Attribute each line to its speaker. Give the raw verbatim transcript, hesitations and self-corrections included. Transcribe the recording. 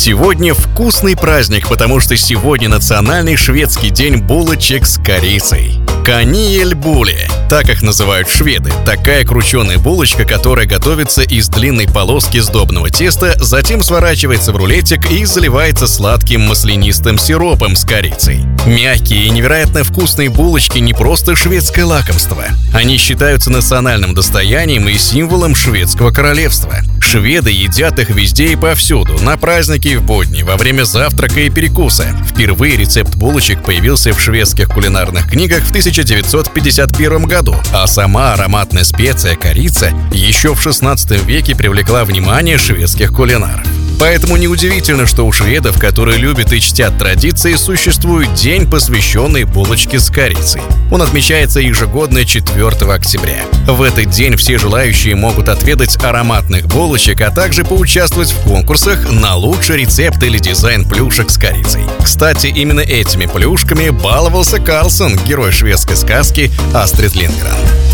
Speaker 1: Сегодня вкусный праздник, потому что сегодня национальный шведский день булочек с корицей. Каниельбуле, так их называют шведы. Такая крученая булочка, которая готовится из длинной полоски сдобного теста, затем сворачивается в рулетик и заливается сладким маслянистым сиропом с корицей. Мягкие и невероятно вкусные булочки не просто шведское лакомство. Они считаются национальным достоянием и символом шведского королевства. Шведы едят их везде и повсюду, на праздники и в будни, во время завтрака и перекуса. Впервые рецепт булочек появился в шведских кулинарных книгах в тысяча девятьсот пятьдесят первом году, а сама ароматная специя корица еще в шестнадцатом веке привлекла внимание шведских кулинаров. Поэтому неудивительно, что у шведов, которые любят и чтят традиции, существует день, посвященный булочке с корицей. Он отмечается ежегодно четвёртого октября. В этот день все желающие могут отведать ароматных булочек, а также поучаствовать в конкурсах на лучший рецепт или дизайн плюшек с корицей. Кстати, именно этими плюшками баловался Карлсон, герой шведской сказки Астрид Лингрен.